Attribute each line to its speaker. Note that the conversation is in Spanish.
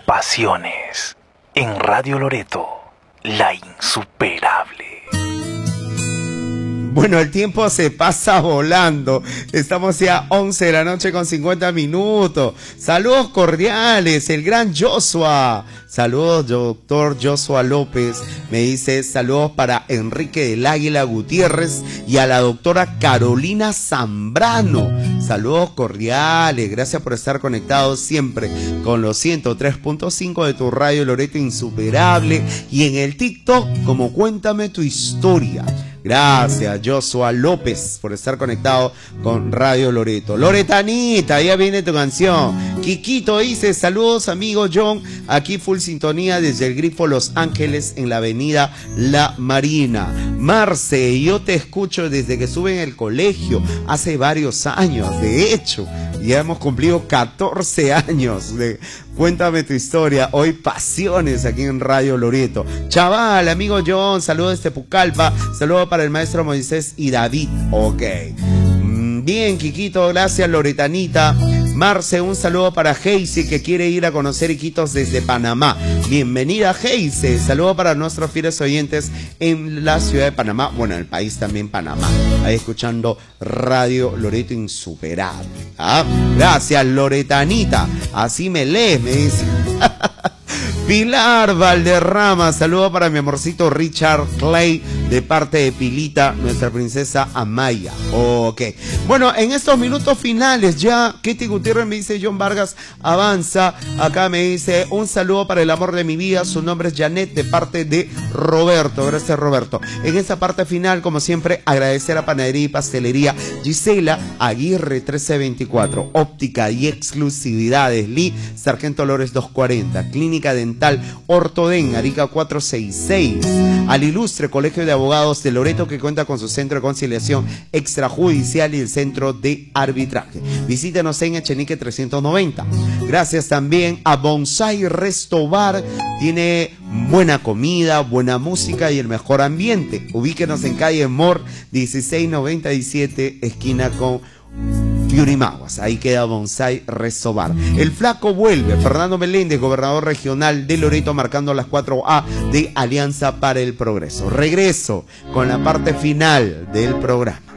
Speaker 1: Pasiones en Radio Loreto, la insuperable.
Speaker 2: Bueno, el tiempo se pasa volando. Estamos ya 11 de la noche con 50 minutos. Saludos cordiales, el gran Joshua. Saludos, doctor Joshua López. Me dice saludos para Enrique del Águila Gutiérrez y a la doctora Carolina Zambrano. Saludos cordiales. Gracias por estar conectados siempre con los 103.5 de tu Radio Loreto Insuperable y en el TikTok como Cuéntame tu Historia. Gracias, Joshua López, por estar conectado con Radio Loreto. Loretanita, ya viene tu canción. Kikito dice, saludos amigo John, aquí full sintonía desde el Grifo Los Ángeles en la avenida La Marina. Marce, yo te escucho desde que estuve en el colegio, hace varios años, de hecho, ya hemos cumplido 14 años de Cuéntame tu Historia, hoy Pasiones aquí en Radio Loreto. Chaval, amigo John, saludos desde Pucallpa, saludos para el maestro Moisés y David. Ok. Bien, Kikito, gracias, Loretanita. Marce, un saludo para Heise, que quiere ir a conocer Iquitos desde Panamá. Bienvenida, Heise. Saludo para nuestros fieles oyentes en la ciudad de Panamá, bueno, en el país también Panamá. Ahí escuchando Radio Loreto Insuperable. ¿Ah? Gracias, Loretanita. Así me lees, me dice. Pilar Valderrama, saludo para mi amorcito Richard Clay, de parte de Pilita, nuestra princesa Amaya. Ok. Bueno, en estos minutos finales ya, Ketty Gutiérrez me dice, John Vargas avanza. Acá me dice, un saludo para el amor de mi vida, su nombre es Janet, de parte de Roberto. Gracias, Roberto. En esta parte final, como siempre, agradecer a Panadería y Pastelería Gisela Aguirre 1324, óptica y exclusividades, Lee Sargento Lores 240, Clínica Dental Ortoden, Arica 466, al ilustre Colegio de Abogados de Loreto, que cuenta con su centro de conciliación extrajudicial y el centro de arbitraje. Visítenos en Echenique 390. Gracias también a Bonsai Resto Bar, tiene buena comida, buena música y el mejor ambiente. Ubíquenos en calle Mor 1697, esquina con Yurimaguas. Ahí queda Bonsai Resto Bar. El Flaco vuelve. Fernando Meléndez, gobernador regional de Loreto, marcando las 4A de Alianza para el Progreso. Regreso con la parte final del programa.